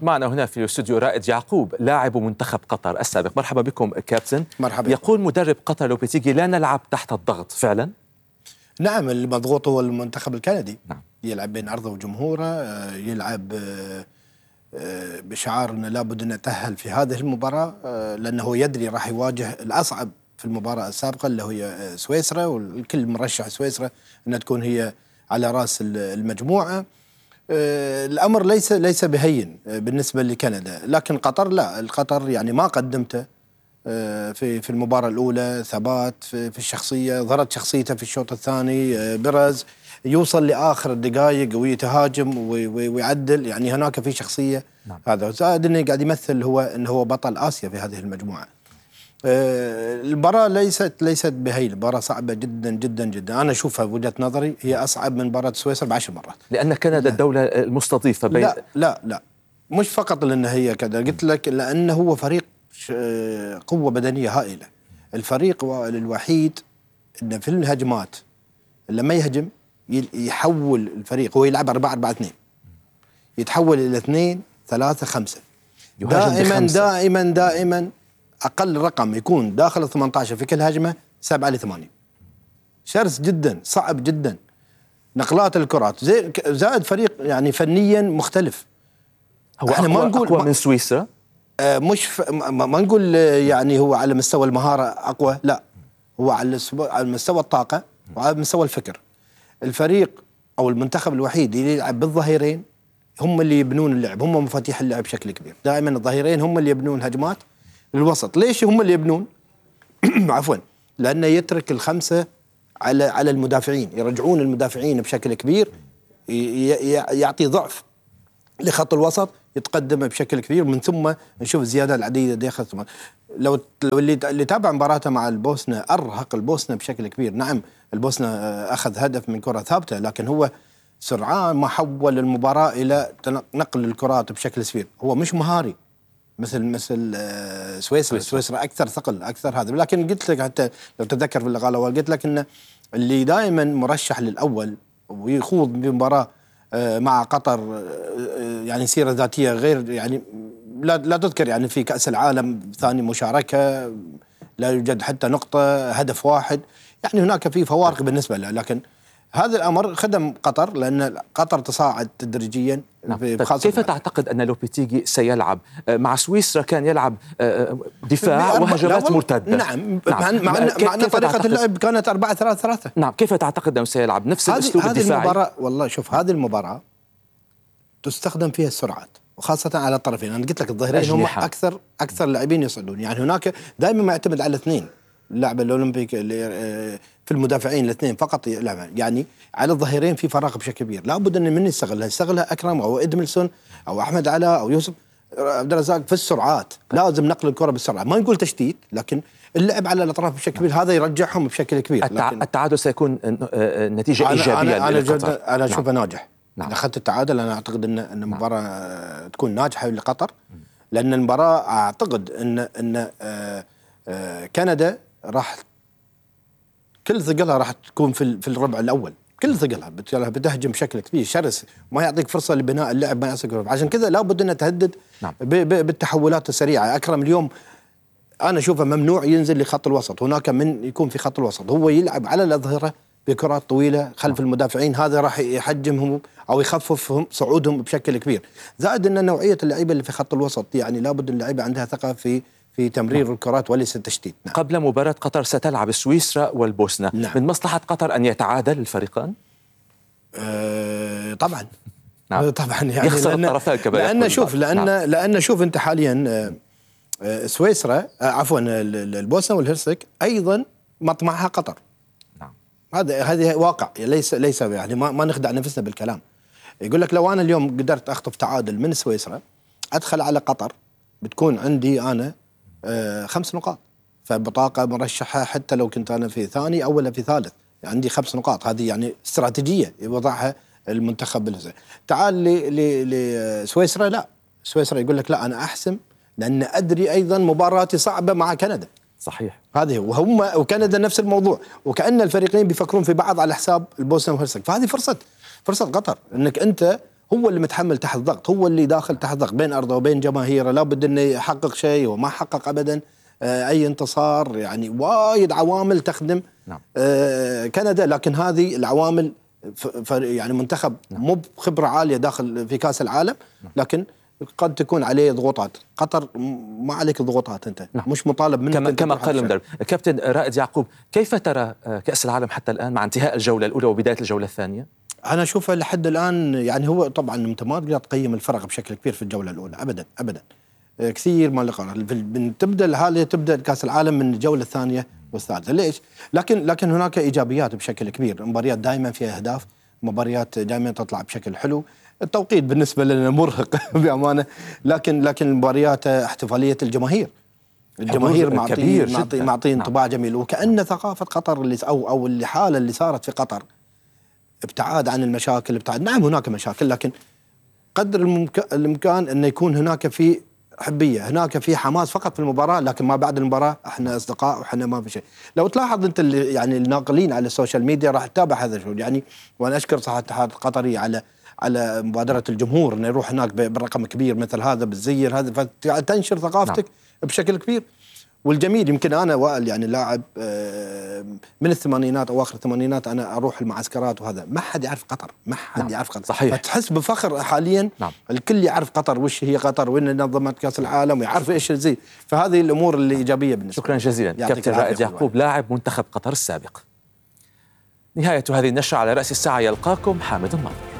معنا هنا في الاستوديو رائد يعقوب لاعب منتخب قطر السابق. مرحبا بكم كابتن. مرحبا. يقول مدرب قطر لوبيتيغي لا نلعب تحت الضغط فعلا؟ نعم، المضغوط هو المنتخب الكندي. نعم. يلعب بين أرضه وجمهوره، يلعب بشعار أنه لابد أن نتأهل في هذه المباراة، لأنه يدري راح يواجه الأصعب في المباراة السابقة اللي هي سويسرا، والكل مرشح سويسرا أنها تكون هي على رأس المجموعة. الأمر ليس بهين بالنسبة لكندا، لكن قطر لا، القطر يعني ما قدمته في المباراة الأولى ثبات في الشخصية، ظهرت شخصيته في الشوط الثاني، برز يوصل لآخر الدقائق ويتهاجم ويعدل، يعني هناك في شخصية. نعم. هذا زائد انه قاعد يمثل هو بطل آسيا في هذه المجموعة. المباراة ليست بهين، المباراة صعبة جدا جدا جدا. أنا أشوفها بوجهة نظري هي أصعب من مباراة سويسرا ب10 مرات، لأن كندا الدولة المستضيفة بين لا مش فقط لأن هي كذا، قلت لك لأنه هو فريق قوة بدنية هائلة. الفريق الوحيد إنه في الهجمات لما يهجم يحول الفريق، هو يلعب 4-4-2، يتحول إلى 2-3-5. دائما أقل رقم يكون داخل 18 في كل هجمة 7-8. شرس جدا، صعب جدا. نقلات الكرات زائد فريق يعني فنيا مختلف. هو أقوى من سويسرا؟ ما نقول يعني هو على مستوى المهارة أقوى، لا، هو على مستوى الطاقة وعلى مستوى الفكر. الفريق أو المنتخب الوحيد اللي يلعب بالظهيرين هم اللي يبنون اللعب، هم مفاتيح اللعب بشكل كبير. دائما الظهيرين هم اللي يبنون هجمات للوسط. ليش هم اللي يبنون؟ عفوا، لأنه يترك الخمسة على المدافعين، يرجعون المدافعين بشكل كبير، يعطي ضعف لخط الوسط، يتقدم بشكل كبير، من ثم نشوف الزيادة العديدة داخل. لو اللي تابع مباراته مع البوسنة، أرهق البوسنة بشكل كبير. نعم البوسنة أخذ هدف من كرة ثابتة، لكن هو سرعان ما حول المباراة إلى نقل الكرات بشكل سريع. هو مش مهاري مثل سويسرا أكثر ثقل، أكثر هذا. لكن قلت لك حتى لو تذكر في اللقاء الأول قلت لك إن اللي دائما مرشح للأول ويخوض بمباراة مع قطر يعني سيرة ذاتية غير، يعني لا تذكر يعني في كأس العالم ثاني مشاركة، لا يوجد حتى نقطة، هدف واحد، يعني هناك في فوارق بالنسبة له. لكن هذا الأمر خدم قطر لأن قطر تصاعد تدريجيا. كيف تعتقد أن لوبيتيغي سيلعب؟ مع سويسرا كان يلعب دفاع وهجمات مرتدة. نعم. مع أن طريقة اللعب كانت 4-3-3. نعم. كيف تعتقد أنه سيلعب نفس الأسلوب الدفاعي؟ هذه المباراة والله شوف، هذه المباراة تستخدم فيها السرعات وخاصة على الطرفين. أنا قلت لك الظهيرين هم أكثر لاعبين يصعدون، يعني هناك دائما ما يعتمد على اثنين. اللاعب الأولمبيك اللي في المدافعين الاثنين فقط، يعني على الظهيرين في فراغ بشكل كبير، لابد أن من يستغلها أكرم أو إدملسون أو أحمد علاء أو يوسف عبد الرزاق في السرعات. لازم نقل الكرة بالسرعة، ما نقول تشتيت، لكن اللعب على الأطراف بشكل كبير هذا يرجعهم بشكل كبير. التعادل سيكون نتيجة إيجابية لقطر. أنا أشوفه ناجح. نعم. أخذت التعادل، أنا أعتقد أن المباراة تكون ناجحة لقطر، لأن المباراة أعتقد أن كندا راح كل ثقلها راح تكون في الربع الأول، كل ثقلها بتهجم بشكل كبير شرس، ما يعطيك فرصة لبناء اللعب، ما يعطيك فرصة. عشان كذا لابد أن تهدد. نعم. بالتحولات السريعة. أكرم اليوم أنا أشوفه ممنوع ينزل لخط الوسط، هناك من يكون في خط الوسط، هو يلعب على الأظهرة بكرات طويلة خلف المدافعين، هذا راح يحجمهم أو يخففهم صعودهم بشكل كبير. زائد أن نوعية اللعيبة اللي في خط الوسط يعني لابد اللعيبة عندها ثقة في تمرير الكرات وليس التشتيت. نعم. قبل مباراة قطر ستلعب سويسرا والبوسنة. نعم. من مصلحة قطر أن يتعادل الفريقان؟ طبعا. نعم. طبعا يعني يخسر الطرفان كما لأن شوف أنت حاليا سويسرا عفوا البوسنة والهرسك أيضا مطمعها قطر. نعم. هذه واقع، ليس يعني ما نخدع نفسنا بالكلام. يقول لك لو أنا اليوم قدرت أخطف تعادل من سويسرا أدخل على قطر، بتكون عندي أنا 5 نقاط، فبطاقة مرشحة حتى لو كنت أنا في ثاني أو ولا في ثالث، عندي 5 نقاط. هذه يعني استراتيجية يوضعها المنتخب بالنسبة. تعال لسويسرا، لا، سويسرا يقول لك لا أنا أحسم، لأن أدري أيضا مباراتي صعبة مع كندا. صحيح. هذه وهم وكندا نفس الموضوع، وكأن الفريقين بيفكرون في بعض على حساب البوسنة والهرسك. فهذه فرصة قطر، انك انت هو اللي متحمل تحت ضغط، هو اللي داخل تحت ضغط بين أرضه وبين جماهيره، لابد أنه يحقق شيء وما حقق أبدا أي انتصار. يعني وايد عوامل تخدم نعم. كندا، لكن هذه العوامل يعني منتخب مو بخبرة عالية داخل في كأس العالم، لكن قد تكون عليه ضغوطات. قطر ما عليك ضغوطات، أنت مش مطالب منك كما قال المدرب. كابتن رائد يعقوب، كيف ترى كأس العالم حتى الآن مع انتهاء الجولة الأولى وبداية الجولة الثانية؟ أنا أشوفه لحد الآن يعني هو طبعا أنت ما تقدر تقيم الفرق بشكل كبير في الجولة الأولى أبدا أبدا. كثير ما لقاء تبدأ كأس العالم من الجولة الثانية والثالثة. ليش؟ لكن هناك إيجابيات بشكل كبير. مباريات دائما فيها أهداف، مباريات دائما تطلع بشكل حلو. التوقيت بالنسبة لنا مرهق بأمانة، لكن المباريات احتفالية الجماهير معطي انطباع جميل، وكأن ثقافة قطر اللي أو الحالة اللي صارت في قطر ابتعاد عن المشاكل. نعم هناك مشاكل، لكن قدر الإمكان أن يكون هناك في حبية، هناك في حماس فقط في المباراة، لكن ما بعد المباراة احنا أصدقاء وإحنا ما في شيء. لو تلاحظ أنت يعني الناقلين على السوشيال ميديا راح تتابع هذا الشيء يعني. وأنا أشكر صراحة الاتحاد القطري على مبادرة الجمهور أنه يروح هناك برقم كبير مثل هذا بالزير هذا، فتنشر ثقافتك بشكل كبير. والجميل يمكن أنا وائل يعني لاعب من الثمانينات أو آخر الثمانينات أنا أروح المعسكرات، وهذا ما حد يعرف قطر، ما حد يعرف قطر. صحيح. فتحس بفخر حاليا. الكل يعرف قطر وش هي قطر، وين نظمت كأس العالم، ويعرف إيش زي. فهذه الأمور اللي إيجابية بالنسبة. شكرا جزيلا كابتن رائد يعقوب لاعب منتخب قطر السابق. نهاية هذه النشرة على رأس الساعة. يلقاكم حامد الناظر.